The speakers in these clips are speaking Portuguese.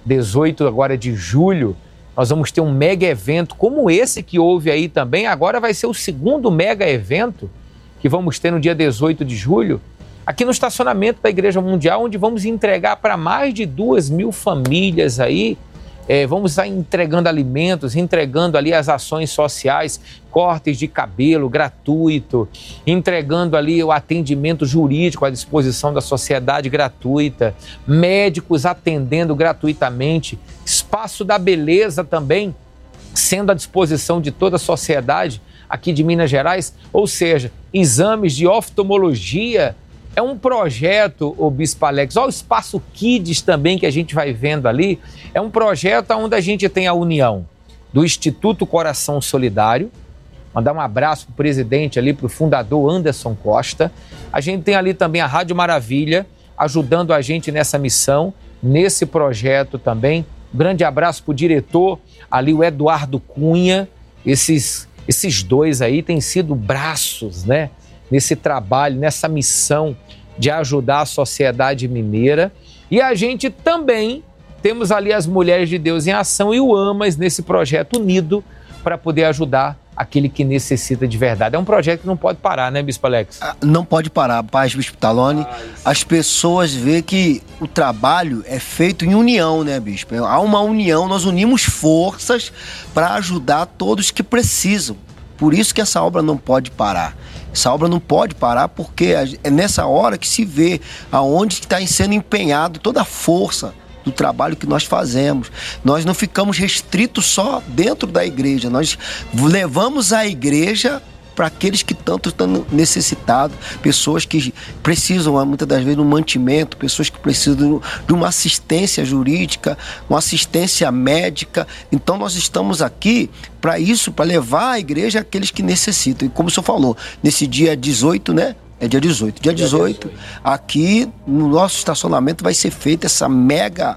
18 agora de julho, nós vamos ter um mega evento como esse que houve aí também. Agora vai ser o segundo mega evento que vamos ter no dia 18 de julho, aqui no estacionamento da Igreja Mundial, onde vamos entregar para mais de 2.000 famílias aí. Vamos estar entregando alimentos, entregando ali as ações sociais, cortes de cabelo gratuito, entregando ali o atendimento jurídico à disposição da sociedade gratuita, médicos atendendo gratuitamente, espaço da beleza também sendo à disposição de toda a sociedade aqui de Minas Gerais, ou seja, exames de oftalmologia. É um projeto, o Bispo Alex, olha o Espaço Kids também que a gente vai vendo ali, é um projeto onde a gente tem a união do Instituto Coração Solidário, mandar um abraço para o presidente ali, para o fundador Anderson Costa, a gente tem ali também a Rádio Maravilha, ajudando a gente nessa missão, nesse projeto também, grande abraço para o diretor ali, o Eduardo Cunha, esses dois aí têm sido braços, né? Nesse trabalho, nessa missão de ajudar a sociedade mineira. E a gente também temos ali as Mulheres de Deus em Ação e o AMAS nesse projeto unido para poder ajudar aquele que necessita de verdade. É um projeto que não pode parar, né, Bispo Alex? Não pode parar, Paz Bispo Talone. As pessoas veem que o trabalho é feito em união, né, Bispo? Há uma união, nós unimos forças para ajudar todos que precisam. Por isso que essa obra não pode parar. Essa obra não pode parar porque é nessa hora que se vê aonde está sendo empenhado toda a força do trabalho que nós fazemos. Nós não ficamos restritos só dentro da igreja, nós levamos a igreja para aqueles que tanto estão necessitados, pessoas que precisam muitas das vezes de um mantimento, pessoas que precisam de uma assistência jurídica, uma assistência médica. Então nós estamos aqui para isso, para levar a igreja àqueles que necessitam. E como o senhor falou, nesse dia 18, né? É dia 18. Dia 18, aqui no nosso estacionamento vai ser feito esse mega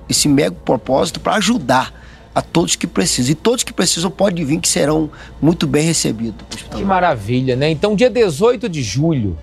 propósito para ajudar a todos que precisam. E todos que precisam podem vir, que serão muito bem recebidos. Que maravilha, né? Então, dia 18 de julho,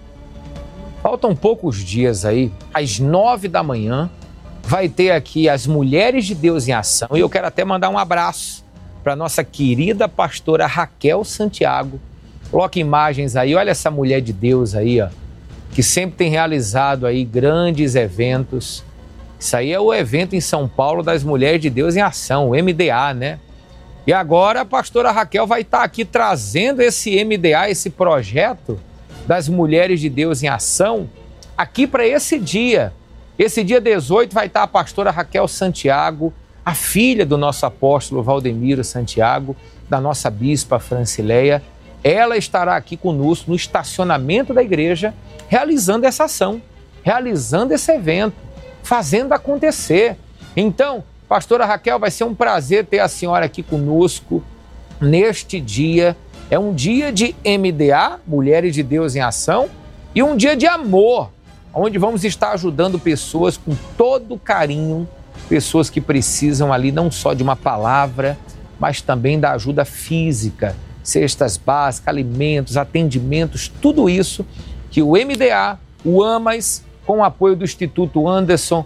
faltam poucos dias aí, às 9 da manhã, vai ter aqui as Mulheres de Deus em Ação. E eu quero até mandar um abraço para nossa querida pastora Raquel Santiago. Coloca imagens aí, olha essa mulher de Deus aí, ó, que sempre tem realizado aí grandes eventos. Isso aí é o evento em São Paulo das Mulheres de Deus em Ação, o MDA, né? E agora a pastora Raquel vai estar aqui trazendo esse MDA, esse projeto das Mulheres de Deus em Ação, aqui para esse dia. Esse dia 18 vai estar a pastora Raquel Santiago, a filha do nosso apóstolo Valdemiro Santiago, da nossa bispa Francileia. Ela estará aqui conosco no estacionamento da igreja, realizando essa ação, realizando esse evento, fazendo acontecer. Então, pastora Raquel, vai ser um prazer ter a senhora aqui conosco neste dia. É um dia de MDA, Mulheres de Deus em Ação, e um dia de amor, onde vamos estar ajudando pessoas com todo carinho, pessoas que precisam ali não só de uma palavra, mas também da ajuda física, cestas básicas, alimentos, atendimentos, tudo isso que o MDA, o AMAS, com o apoio do Instituto Anderson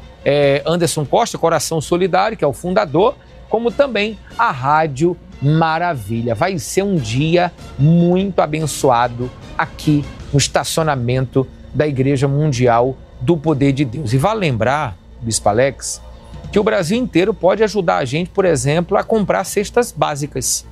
Costa, Coração Solidário, que é o fundador, como também a Rádio Maravilha. Vai ser um dia muito abençoado aqui no estacionamento da Igreja Mundial do Poder de Deus. E vale lembrar, Bispo Alex, que o Brasil inteiro pode ajudar a gente, por exemplo, a comprar cestas básicas.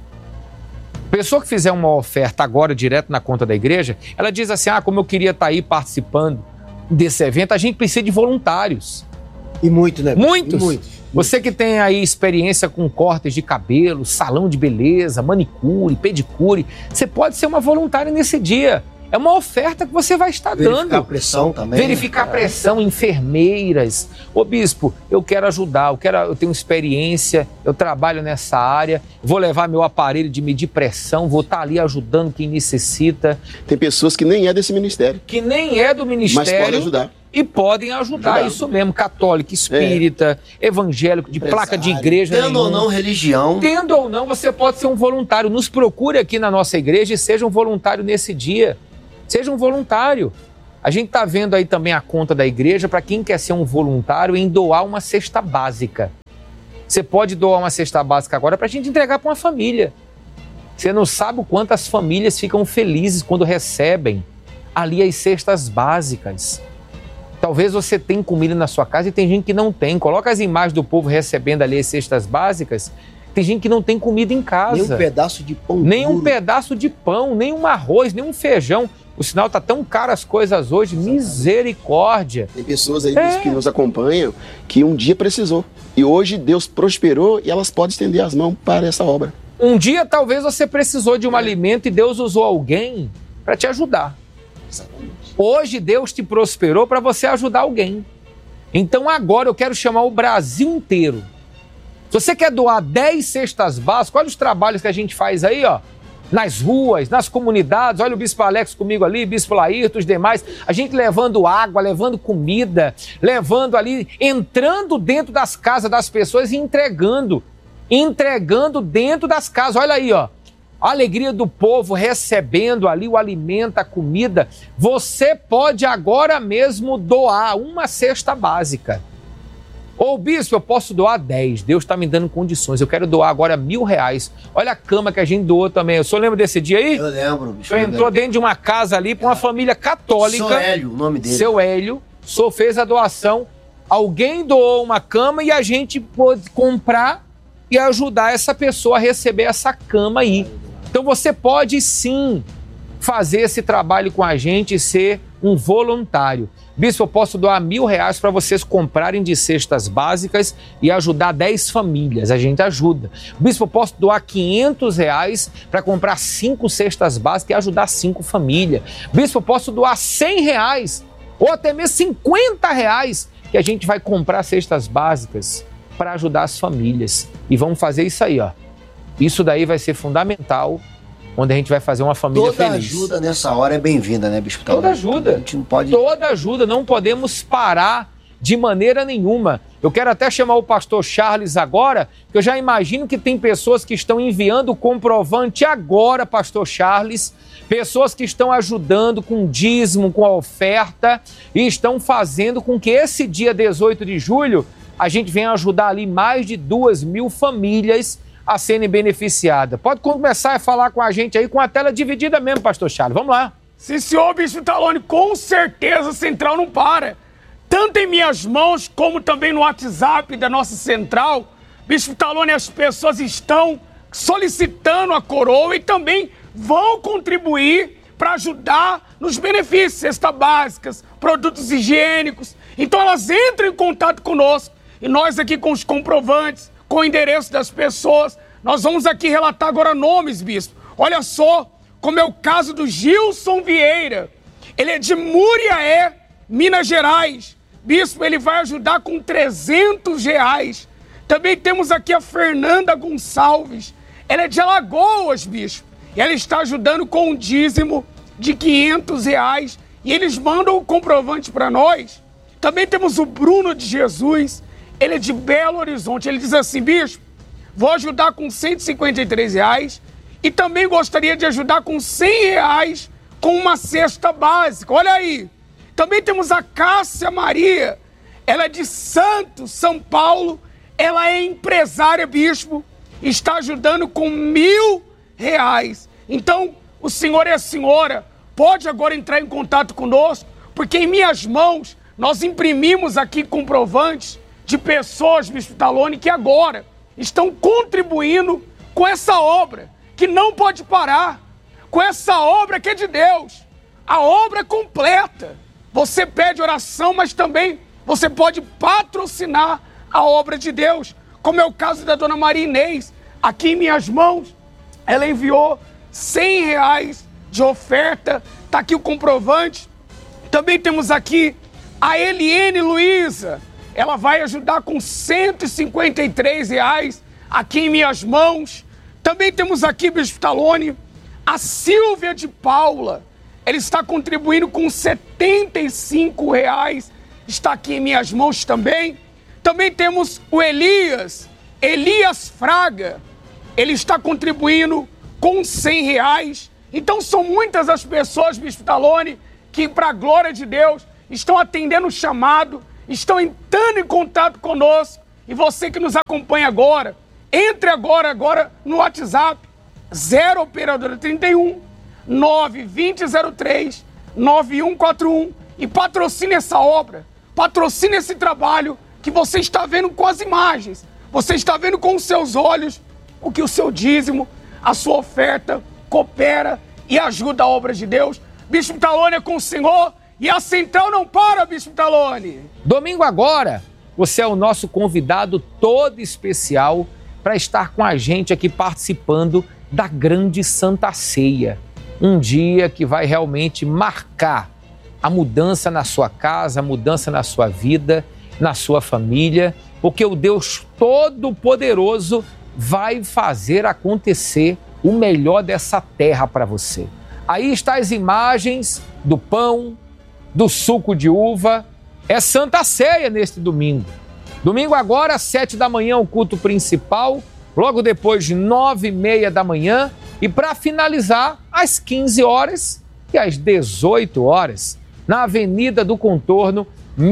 Pessoa que fizer uma oferta agora direto na conta da igreja, ela diz assim, como eu queria estar aí participando desse evento, a gente precisa de voluntários. E muito, né? Muitos. E muitos. Você que tem aí experiência com cortes de cabelo, salão de beleza, manicure, pedicure, você pode ser uma voluntária nesse dia. É uma oferta que você vai estar dando. Verificar a pressão também. Verificar a pressão, enfermeiras. Ô bispo, eu quero ajudar, eu tenho experiência, eu trabalho nessa área, vou levar meu aparelho de medir pressão, vou estar ali ajudando quem necessita. Tem pessoas que nem é desse ministério. Que nem é do ministério. Mas podem ajudar. E podem ajudar, isso mesmo, católico, espírita, evangélico, de placa de igreja. Tendo ou não religião. Tendo ou não, você pode ser um voluntário. Nos procure aqui na nossa igreja e seja um voluntário nesse dia. Seja um voluntário. A gente está vendo aí também a conta da igreja para quem quer ser um voluntário em doar uma cesta básica. Você pode doar uma cesta básica agora para a gente entregar para uma família. Você não sabe o quanto as famílias ficam felizes quando recebem ali as cestas básicas. Talvez você tenha comida na sua casa e tem gente que não tem. Coloca as imagens do povo recebendo ali as cestas básicas. Tem gente que não tem comida em casa. Nem um pedaço de pão. Nem um pedaço de pão, nem um arroz, nem um feijão. O sinal tá tão caro as coisas hoje. Misericórdia. Tem pessoas aí que nos acompanham que um dia precisou. E hoje Deus prosperou e elas podem estender as mãos para essa obra. Um dia talvez você precisou de um alimento e Deus usou alguém para te ajudar. Exatamente. Hoje Deus te prosperou para você ajudar alguém. Então agora eu quero chamar o Brasil inteiro. Se você quer doar 10 cestas básicas, olha os trabalhos que a gente faz aí, ó. Nas ruas, nas comunidades, olha o Bispo Alex comigo ali, Bispo Laírto, os demais, a gente levando água, levando comida, levando ali, entrando dentro das casas das pessoas e entregando dentro das casas, olha aí, ó, a alegria do povo recebendo ali o alimento, a comida. Você pode agora mesmo doar uma cesta básica. Ô bispo, eu posso doar 10, Deus está me dando condições, eu quero doar agora R$1.000. Olha a cama que a gente doou também, o senhor lembra desse dia aí? Eu lembro, bicho. O senhor entrou dentro de uma casa ali para uma família católica. Seu Hélio, o nome dele. Seu Hélio, o senhor fez a doação, alguém doou uma cama e a gente pôde comprar e ajudar essa pessoa a receber essa cama aí. Então você pode sim fazer esse trabalho com a gente e ser um voluntário. Bispo, eu posso doar R$1.000 para vocês comprarem de cestas básicas e ajudar 10 famílias. A gente ajuda. Bispo, eu posso doar R$500 para comprar 5 cestas básicas e ajudar 5 famílias. Bispo, eu posso doar R$100 ou até mesmo R$50 que a gente vai comprar cestas básicas para ajudar as famílias. E vamos fazer isso aí, ó. Isso daí vai ser fundamental, onde a gente vai fazer uma família feliz. Toda ajuda nessa hora é bem-vinda, né, Bispo? Toda ajuda. A gente não pode... Toda ajuda, não podemos parar de maneira nenhuma. Eu quero até chamar o pastor Charles agora, que eu já imagino que tem pessoas que estão enviando o comprovante agora, pastor Charles, pessoas que estão ajudando com dízimo, com a oferta, e estão fazendo com que esse dia 18 de julho a gente venha ajudar ali mais de 2.000 famílias a serem beneficiadas. Pode começar a falar com a gente aí com a tela dividida mesmo, pastor Charles. Vamos lá. Sim, senhor Bispo Talone, com certeza a central não para. Tanto em minhas mãos, como também no WhatsApp da nossa central, Bispo Talone, as pessoas estão solicitando a coroa e também vão contribuir para ajudar nos benefícios, cestas básicas, produtos higiênicos. Então elas entram em contato conosco e nós aqui com os comprovantes, com o endereço das pessoas, nós vamos aqui relatar agora nomes, bispo. Olha só, como é o caso do Gilson Vieira. Ele é de Muriaé, Minas Gerais. Bispo, ele vai ajudar com R$300. Também temos aqui a Fernanda Gonçalves. Ela é de Alagoas, bispo. E ela está ajudando com um dízimo de R$500. E eles mandam o comprovante para nós. Também temos o Bruno de Jesus. Ele é de Belo Horizonte. Ele diz assim, bispo, vou ajudar com R$153 e também gostaria de ajudar com R$100 com uma cesta básica. Olha aí. Também temos a Cássia Maria. Ela é de Santos, São Paulo. Ela é empresária, bispo. Está ajudando com R$1.000. Então, o senhor e a senhora pode agora entrar em contato conosco, porque em minhas mãos nós imprimimos aqui comprovantes de pessoas, Bispo Talone, que agora estão contribuindo com essa obra, que não pode parar, com essa obra que é de Deus. A obra é completa. Você pede oração, mas também você pode patrocinar a obra de Deus, como é o caso da dona Maria Inês. Aqui em minhas mãos, ela enviou R$100 de oferta, está aqui o comprovante. Também temos aqui a Eliene Luiza. Ela vai ajudar com R$153 aqui em minhas mãos. Também temos aqui, Bispo Talone, a Silvia de Paula. Ela está contribuindo com R$75. Está aqui em minhas mãos também. Também temos o Elias Fraga. Ele está contribuindo com R$100. Então são muitas as pessoas, Bispo Talone, que para a glória de Deus estão atendendo o chamado, estão entrando em contato conosco E você que nos acompanha agora, entre agora no WhatsApp, 0 operadora 31 92003 9141 e patrocine essa obra, patrocine esse trabalho que você está vendo com as imagens, você está vendo com os seus olhos o que o seu dízimo, a sua oferta coopera e ajuda a obra de Deus. Bispo Talone é com o Senhor e a central não para, Bispo Talone. Domingo agora, você é o nosso convidado todo especial para estar com a gente aqui participando da grande Santa Ceia. Um dia que vai realmente marcar a mudança na sua casa, a mudança na sua vida, na sua família, porque o Deus Todo-Poderoso vai fazer acontecer o melhor dessa terra para você. Aí estão as imagens do pão, do suco de uva. É Santa Ceia neste domingo. Domingo agora, às 7 da manhã, o culto principal. Logo depois, 9h30 da manhã. E para finalizar, às 15 horas e às 18 horas, na Avenida do Contorno,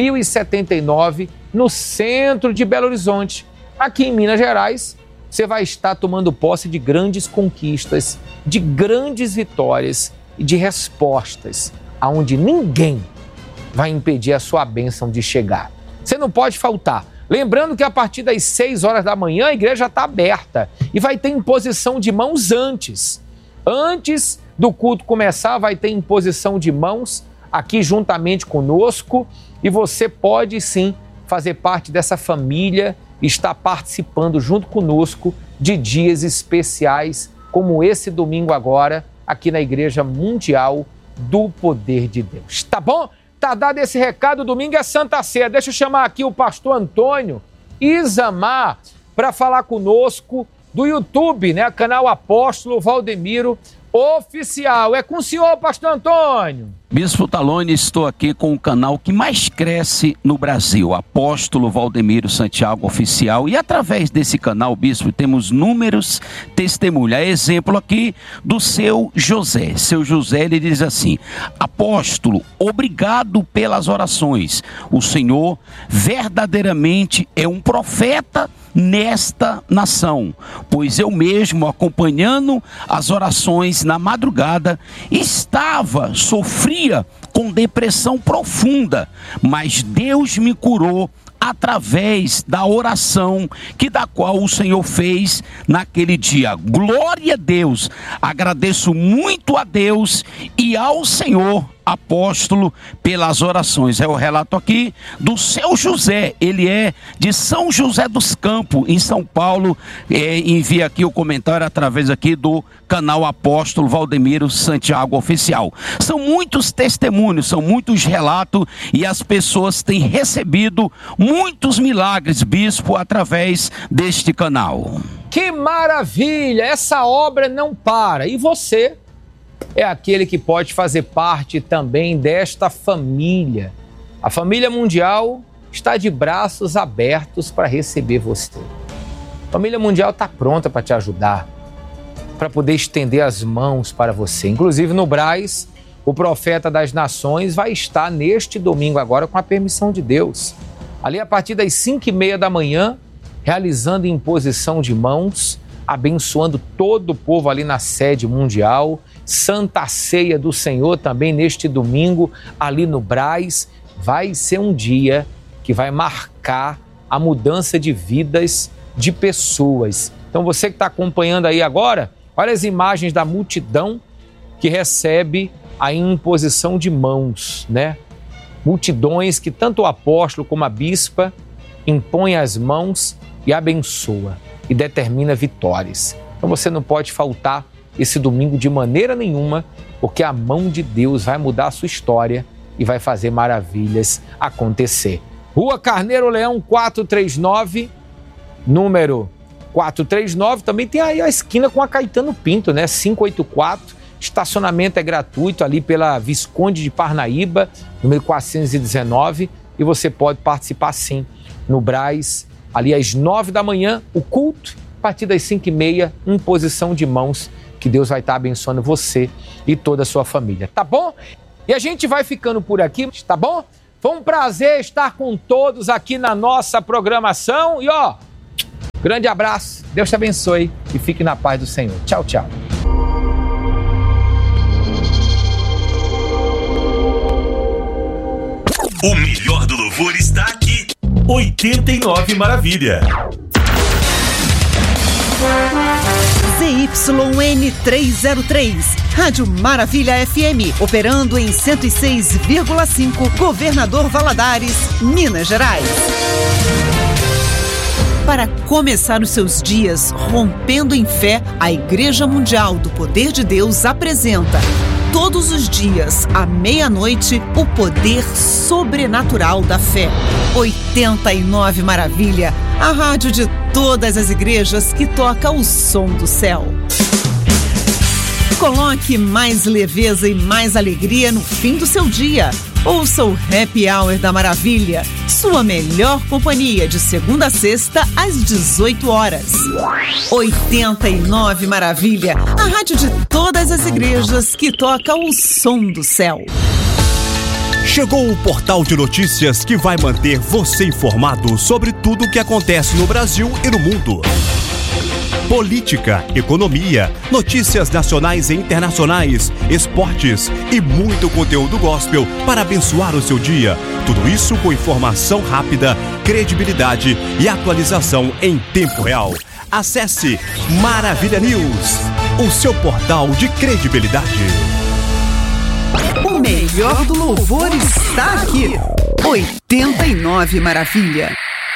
1079, no centro de Belo Horizonte. Aqui em Minas Gerais, você vai estar tomando posse de grandes conquistas, de grandes vitórias e de respostas, aonde ninguém vai impedir a sua bênção de chegar. Você não pode faltar. Lembrando que a partir das 6 horas da manhã a igreja está aberta e vai ter imposição de mãos antes. Antes do culto começar, vai ter imposição de mãos aqui juntamente conosco e você pode sim fazer parte dessa família e estar participando junto conosco de dias especiais como esse domingo agora, aqui na Igreja Mundial do Poder de Deus. Tá bom? Tá dado esse recado, domingo é Santa Ceia. Deixa eu chamar aqui o pastor Antônio Isamar para falar conosco do YouTube, né? Canal Apóstolo Valdemiro Oficial. É com o senhor, pastor Antônio. Bispo Talone, estou aqui com o canal que mais cresce no Brasil, Apóstolo Valdemiro Santiago Oficial. E através desse canal, bispo, temos números testemunhos. É exemplo aqui do seu José. Seu José, ele diz assim: apóstolo, obrigado pelas orações. O Senhor verdadeiramente é um profeta nesta nação, pois eu mesmo, acompanhando as orações na madrugada, sofria com depressão profunda, mas Deus me curou através da oração da qual o Senhor fez naquele dia. Glória a Deus, agradeço muito a Deus e ao Senhor, apóstolo, pelas orações. É o relato aqui do seu José, ele é de São José dos Campos, em São Paulo. Envia aqui o comentário através aqui do canal Apóstolo Valdemiro Santiago Oficial. São muitos testemunhos, são muitos relatos e as pessoas têm recebido muitos milagres, bispo, através deste canal. Que maravilha! Essa obra não para. E você é aquele que pode fazer parte também desta família. A família mundial está de braços abertos para receber você. A família mundial está pronta para te ajudar, para poder estender as mãos para você. Inclusive no Braz, o profeta das nações vai estar neste domingo agora com a permissão de Deus. Ali a partir das 5h30 da manhã, realizando imposição de mãos, abençoando todo o povo ali na sede mundial. Santa Ceia do Senhor também neste domingo, ali no Braz. Vai ser um dia que vai marcar a mudança de vidas de pessoas. Então você que está acompanhando aí agora, olha as imagens da multidão que recebe a imposição de mãos, né? Multidões que tanto o apóstolo como a bispa impõem as mãos e abençoa e determina vitórias. Então você não pode faltar esse domingo de maneira nenhuma, porque a mão de Deus vai mudar a sua história e vai fazer maravilhas acontecer. Rua Carneiro Leão 439, número 439, também tem aí a esquina com a Caetano Pinto, né? 584, estacionamento é gratuito ali pela Visconde de Parnaíba, número 419, e você pode participar sim no Braz, ali às 9 da manhã, o culto, a partir das 5h30, imposição de mãos, que Deus vai estar abençoando você e toda a sua família, tá bom? E a gente vai ficando por aqui, tá bom? Foi um prazer estar com todos aqui na nossa programação. E grande abraço, Deus te abençoe e fique na paz do Senhor. Tchau, tchau. O melhor do louvor está aqui. 89 Maravilha. ZYN303, Rádio Maravilha FM, operando em 106,5, Governador Valadares, Minas Gerais. Para começar os seus dias rompendo em fé, a Igreja Mundial do Poder de Deus apresenta todos os dias, à meia-noite, o poder sobrenatural da fé. 89 Maravilha, a rádio de todas as igrejas que toca o som do céu. Coloque mais leveza e mais alegria no fim do seu dia. Ouça o Happy Hour da Maravilha, sua melhor companhia de segunda a sexta às 18 horas. 89 Maravilha, a rádio de todas as igrejas que toca o som do céu. Chegou o portal de notícias que vai manter você informado sobre tudo o que acontece no Brasil e no mundo. Política, economia, notícias nacionais e internacionais, esportes e muito conteúdo gospel para abençoar o seu dia. Tudo isso com informação rápida, credibilidade e atualização em tempo real. Acesse Maravilha News, o seu portal de credibilidade. O melhor do louvor está aqui. 89 Maravilha.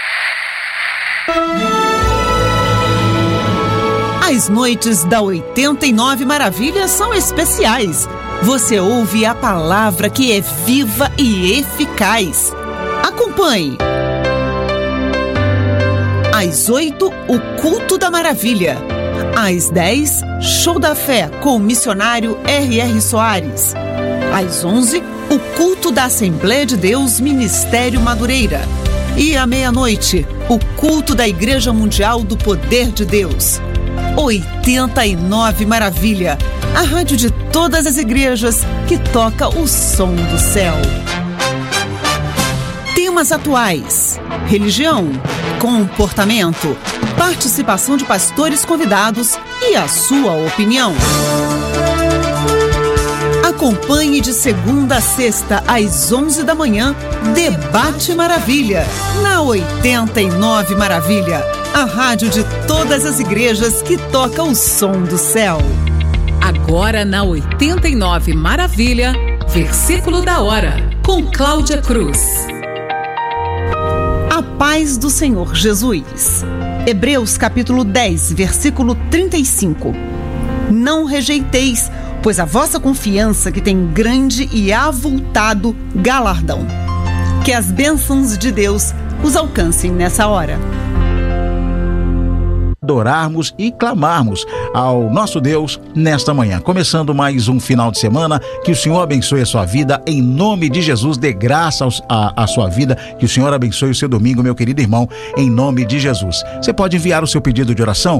As noites da 89 Maravilha são especiais. Você ouve a palavra que é viva e eficaz. Acompanhe. Às 8, o Culto da Maravilha. Às 10, Show da Fé com o missionário R.R. Soares. Às 11, o Culto da Assembleia de Deus Ministério Madureira. E à meia-noite, o Culto da Igreja Mundial do Poder de Deus. 89 Maravilha, a rádio de todas as igrejas que toca o som do céu. Temas atuais: religião, comportamento, participação de pastores convidados e a sua opinião. Acompanhe de segunda a sexta às 11 da manhã, Debate Maravilha, na 89 Maravilha, a rádio de todas as igrejas que toca o som do céu. Agora na 89 Maravilha, versículo da hora, com Cláudia Cruz. A paz do Senhor Jesus. Hebreus capítulo 10, versículo 35. Não rejeiteis, pois a vossa confiança que tem grande e avultado galardão. Que as bênçãos de Deus os alcancem nessa hora. Adorarmos e clamarmos ao nosso Deus nesta manhã. Começando mais um final de semana, que o Senhor abençoe a sua vida, em nome de Jesus, dê graça à sua vida, que o Senhor abençoe o seu domingo, meu querido irmão, em nome de Jesus. Você pode enviar o seu pedido de oração,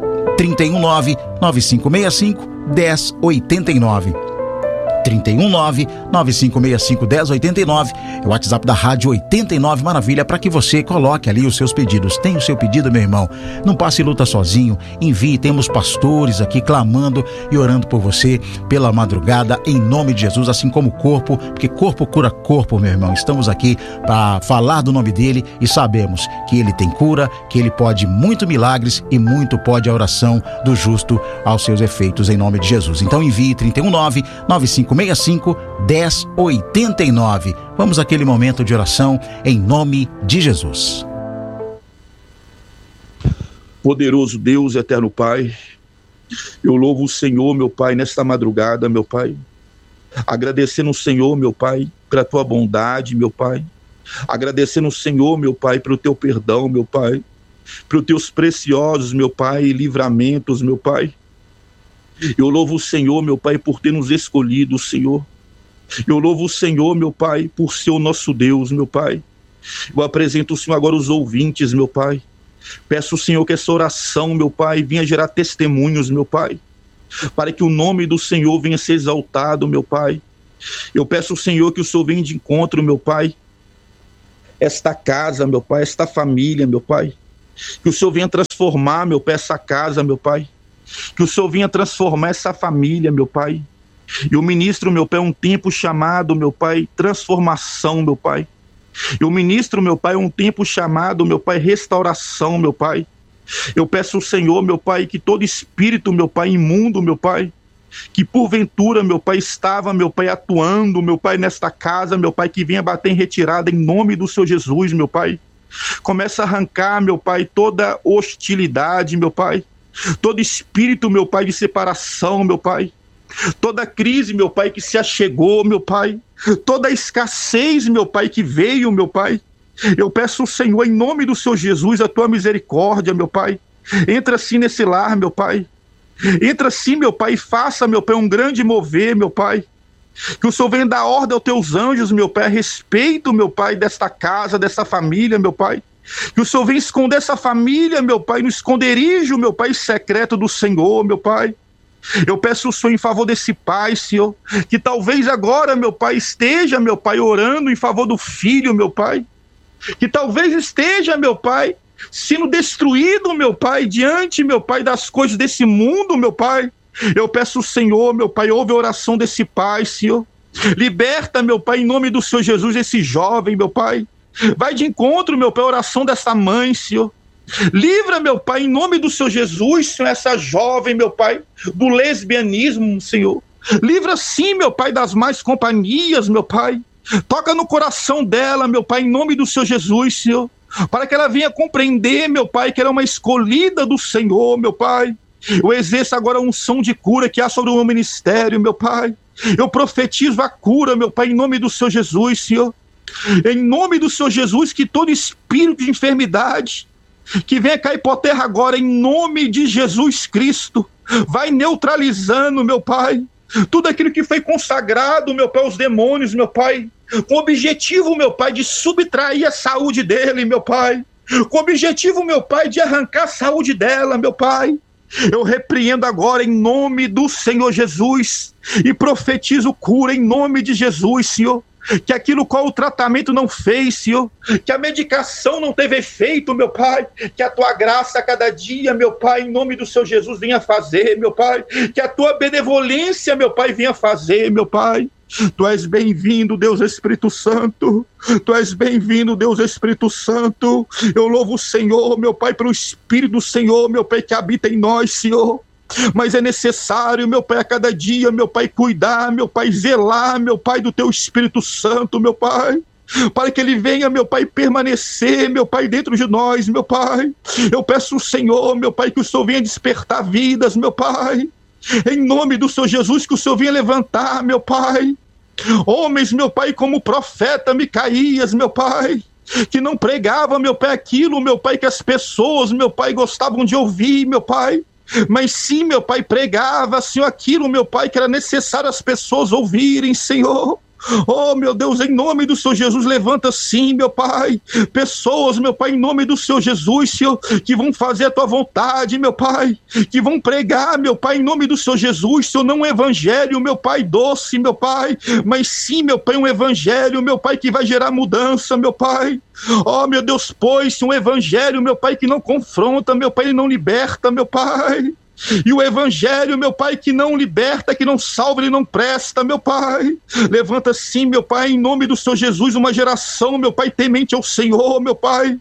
319-9565-1089. 319-9565-1089 é o WhatsApp da Rádio 89 Maravilha, para que você coloque ali os seus pedidos. Tem o seu pedido, meu irmão? Não passe luta sozinho, envie. Temos pastores aqui clamando e orando por você pela madrugada, em nome de Jesus, assim como o corpo, porque corpo cura corpo, meu irmão. Estamos aqui para falar do nome dele e sabemos que ele tem cura, que ele pode muito milagres e muito pode a oração do justo aos seus efeitos, em nome de Jesus. Então envie 319-9565-1089. Vamos àquele momento de oração em nome de Jesus. Poderoso Deus, eterno Pai, eu louvo o Senhor, meu Pai, nesta madrugada, meu Pai, agradecendo o Senhor, meu Pai, pela tua bondade, meu Pai, agradecendo o Senhor, meu Pai, pelo teu perdão, meu Pai, pelos teus preciosos, meu Pai, livramentos, meu Pai. Eu louvo o Senhor, meu Pai, por ter nos escolhido, Senhor. Eu louvo o Senhor, meu Pai, por ser o nosso Deus, meu Pai. Eu apresento o Senhor agora os ouvintes, meu Pai. Peço ao Senhor que essa oração, meu Pai, venha gerar testemunhos, meu Pai, para que o nome do Senhor venha ser exaltado, meu Pai. Eu peço ao Senhor que o Senhor venha de encontro, meu Pai, esta casa, meu Pai, esta família, meu Pai. Que o Senhor venha transformar, meu Pai, essa casa, meu Pai. Que o Senhor venha transformar essa família, meu Pai. Eu ministro, meu Pai, um tempo chamado, meu Pai, transformação, meu Pai. Eu ministro, meu Pai, um tempo chamado, meu Pai, restauração, meu Pai. Eu peço ao Senhor, meu Pai, que todo espírito, meu Pai, imundo, meu Pai, que porventura, meu Pai, estava, meu Pai, atuando, meu Pai, nesta casa, meu Pai, que venha bater em retirada em nome do Senhor Jesus, meu Pai. Começa a arrancar, meu Pai, toda hostilidade, meu Pai. Todo espírito, meu Pai, de separação, meu Pai. Toda crise, meu Pai, que se achegou, meu Pai. Toda escassez, meu Pai, que veio, meu Pai. Eu peço ao Senhor, em nome do Senhor Jesus, a tua misericórdia, meu Pai. Entra assim nesse lar, meu Pai. Entra assim, meu Pai, e faça, meu Pai, um grande mover, meu Pai. Que o Senhor venha dar ordem aos teus anjos, meu Pai, a respeito, meu Pai, desta casa, dessa família, meu Pai. Que o Senhor venha esconder essa família, meu Pai, no esconderijo, meu Pai, secreto do Senhor, meu Pai. Eu peço o Senhor em favor desse pai, Senhor, que talvez agora, meu Pai, esteja, meu Pai, orando em favor do filho, meu Pai. Que talvez esteja, meu Pai, sendo destruído, meu Pai, diante, meu Pai, das coisas desse mundo, meu Pai. Eu peço o Senhor, meu Pai, ouve a oração desse pai, Senhor. Liberta, meu Pai, em nome do Senhor Jesus, esse jovem, meu Pai. Vai de encontro, meu Pai, a oração dessa mãe, Senhor. Livra, meu Pai, em nome do Senhor Jesus, Senhor, essa jovem, meu Pai, do lesbianismo, Senhor. Livra sim, meu Pai, das más companhias, meu Pai. Toca no coração dela, meu Pai, em nome do Senhor Jesus, Senhor. Para que ela venha compreender, meu Pai, que ela é uma escolhida do Senhor, meu Pai. Eu exerço agora a unção de cura que há sobre o meu ministério, meu Pai. Eu profetizo a cura, meu Pai, em nome do Senhor Jesus, Senhor. Em nome do Senhor Jesus, que todo espírito de enfermidade que venha cair por terra agora, em nome de Jesus Cristo, vai neutralizando, meu Pai, tudo aquilo que foi consagrado, meu Pai, aos demônios, meu Pai, com o objetivo, meu Pai, de subtrair a saúde dele, meu Pai, com o objetivo, meu Pai, de arrancar a saúde dela, meu Pai. Eu repreendo agora em nome do Senhor Jesus e profetizo cura em nome de Jesus, Senhor. Que aquilo qual o tratamento não fez, Senhor, que a medicação não teve efeito, meu Pai, que a tua graça a cada dia, meu Pai, em nome do Senhor Jesus, venha fazer, meu Pai, que a tua benevolência, meu Pai, venha fazer, meu Pai. Tu és bem-vindo, Deus Espírito Santo. Tu és bem-vindo, Deus Espírito Santo. Eu louvo o Senhor, meu Pai, pelo Espírito do Senhor, meu Pai, que habita em nós, Senhor. Mas é necessário, meu Pai, a cada dia, meu Pai, cuidar, meu Pai, zelar, meu Pai, do teu Espírito Santo, meu Pai, para que ele venha, meu Pai, permanecer, meu Pai, dentro de nós, meu Pai. Eu peço ao Senhor, meu Pai, que o Senhor venha despertar vidas, meu Pai, em nome do Senhor Jesus, que o Senhor venha levantar, meu Pai, homens, meu Pai, como o profeta Micaías, meu Pai, que não pregava, meu Pai, aquilo, meu Pai, que as pessoas, meu Pai, gostavam de ouvir, meu Pai, mas sim, meu Pai, pregava, Senhor, aquilo, meu Pai, que era necessário as pessoas ouvirem, Senhor. Oh, meu Deus, em nome do Senhor Jesus, levanta sim, meu Pai, pessoas, meu Pai, em nome do Senhor Jesus, Senhor, que vão fazer a tua vontade, meu Pai, que vão pregar, meu Pai, em nome do Senhor Jesus, Senhor, não um evangelho, meu Pai, doce, meu Pai, mas sim, meu Pai, um evangelho, meu Pai, que vai gerar mudança, meu Pai. Oh, meu Deus, pois, um evangelho, meu Pai, que não confronta, meu Pai, ele não liberta, meu Pai. E o evangelho, meu Pai, que não liberta, que não salva, ele não presta, meu Pai. Levanta sim, meu Pai, em nome do Senhor Jesus, uma geração, meu Pai, temente ao Senhor, meu Pai.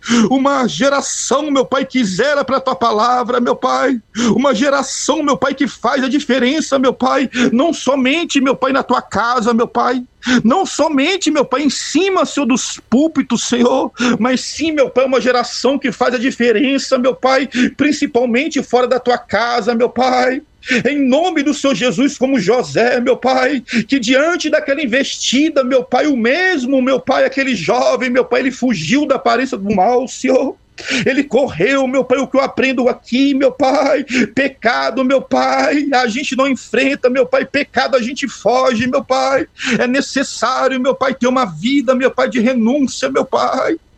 Uma geração, meu Pai, que zela para a tua palavra, meu Pai. Uma geração, meu Pai, que faz a diferença, meu Pai. Não somente, meu Pai, na tua casa, meu Pai. Não somente, meu Pai, em cima, Senhor, dos púlpitos, Senhor, mas sim, meu Pai, uma geração que faz a diferença, meu Pai, principalmente fora da tua casa, meu Pai. Em nome do Senhor Jesus, como José, meu Pai, que diante daquela investida, meu Pai, o mesmo, meu Pai, aquele jovem, meu Pai, ele fugiu da aparência do mal, Senhor. Ele correu, meu Pai, o que eu aprendo aqui, meu Pai, pecado, meu Pai, a gente não enfrenta, meu Pai, pecado a gente foge, meu Pai, é necessário, meu Pai, ter uma vida, meu Pai, de renúncia, meu Pai.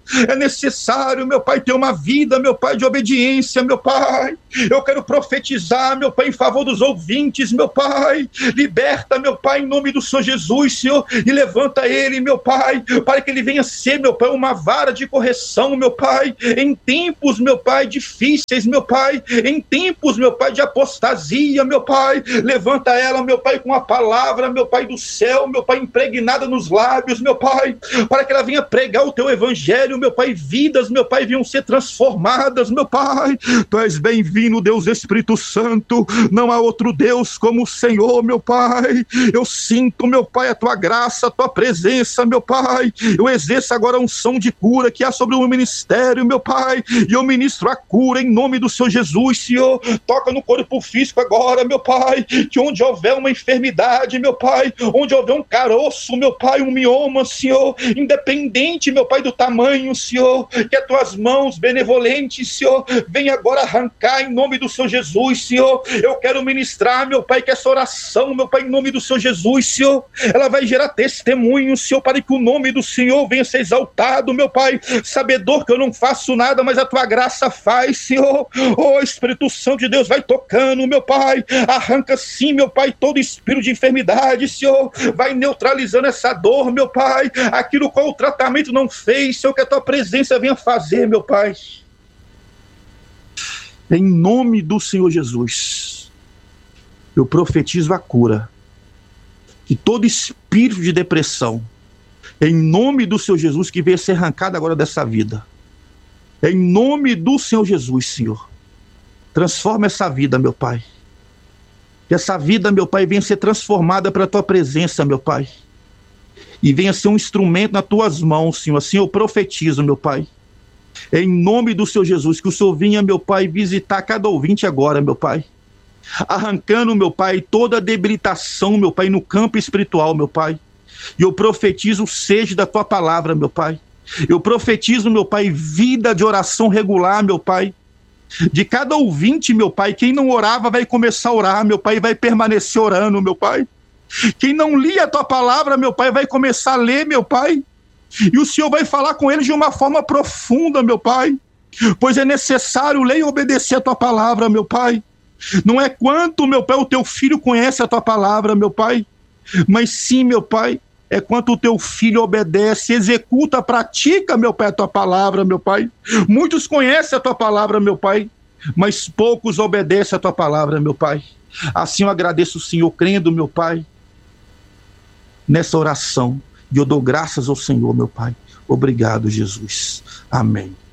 É necessário, meu Pai, ter uma vida, meu Pai, de obediência, meu Pai. Eu quero profetizar, meu Pai, em favor dos ouvintes, meu Pai. Liberta, meu Pai, em nome do Senhor Jesus, Senhor, e levanta ele, meu Pai, para que ele venha ser, meu Pai, uma vara de correção, meu Pai, em tempos, meu Pai, difíceis, meu Pai, em tempos, meu Pai, de apostasia, meu Pai. Levanta ela, meu Pai, com a palavra, meu Pai, do céu, meu Pai, impregnada nos lábios, meu Pai, para que ela venha pregar o teu evangelho, meu Pai, vidas, meu Pai, venham ser transformadas, meu Pai. Tu és bem-vindo, Deus Espírito Santo, não há outro Deus como o Senhor, meu Pai. Eu sinto, meu Pai, a tua graça, a tua presença, meu Pai. Eu exerço agora a unção de cura que há sobre o meu ministério, meu Pai, e eu ministro a cura em nome do Senhor Jesus, Senhor. Toca no corpo físico agora, meu Pai, que onde houver uma enfermidade, meu Pai, onde houver um caroço, meu Pai, um mioma, Senhor, independente, meu Pai, do tamanho, Senhor, que as tuas mãos benevolentes, Senhor, venha agora arrancar em nome do Senhor Jesus, Senhor. Eu quero ministrar, meu Pai, que essa oração, meu Pai, em nome do Senhor Jesus, Senhor, ela vai gerar testemunho, Senhor, para que o nome do Senhor venha ser exaltado, meu Pai, sabedor que eu não faço nada, mas a tua graça faz, Senhor. Oh, Espírito Santo de Deus, vai tocando, meu Pai, arranca sim, meu Pai, todo espírito de enfermidade, Senhor, vai neutralizando essa dor, meu Pai, aquilo qual o tratamento não fez, Senhor, que a tua presença venha fazer, meu Pai. Em nome do Senhor Jesus, eu profetizo a cura, que todo espírito de depressão, em nome do Senhor Jesus, que venha ser arrancado agora dessa vida, em nome do Senhor Jesus, Senhor, transforma essa vida, meu Pai, que essa vida, meu Pai, venha ser transformada para a tua presença, meu Pai, e venha ser um instrumento nas tuas mãos, Senhor. Assim eu profetizo, meu Pai, em nome do Senhor Jesus, que o Senhor venha, meu Pai, visitar cada ouvinte agora, meu Pai, arrancando, meu Pai, toda a debilitação, meu Pai, no campo espiritual, meu Pai. E eu profetizo o seja da tua palavra, meu Pai. Eu profetizo, meu Pai, vida de oração regular, meu Pai, de cada ouvinte, meu Pai. Quem não orava vai começar a orar, meu Pai, e vai permanecer orando, meu Pai. Quem não lia a tua palavra, meu Pai, vai começar a ler, meu Pai, e o Senhor vai falar com eles de uma forma profunda, meu Pai, pois é necessário ler e obedecer a tua palavra, meu Pai. Não é quanto, meu Pai, o teu filho conhece a tua palavra, meu Pai, mas sim, meu Pai, é quanto o teu filho obedece, executa, pratica, meu Pai, a tua palavra, meu Pai. Muitos conhecem a tua palavra, meu Pai, mas poucos obedecem a tua palavra, meu Pai. Assim eu agradeço o Senhor, crendo, meu Pai, nessa oração, e eu dou graças ao Senhor, meu Pai. Obrigado, Jesus. Amém.